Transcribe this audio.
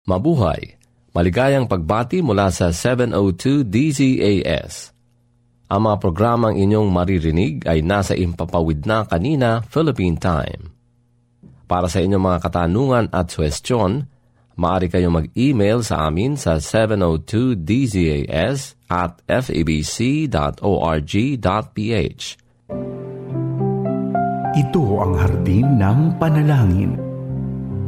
Mabuhay! Maligayang pagbati mula sa 702 DZAS. Ang mga programang inyong maririnig ay nasa Impapawid na Kanina, Philippine Time. Para sa inyong mga katanungan at suwestyon, maaari kayong mag-email sa amin sa 702dzas@fabc.org.ph. Ito ang hardin ng panalangin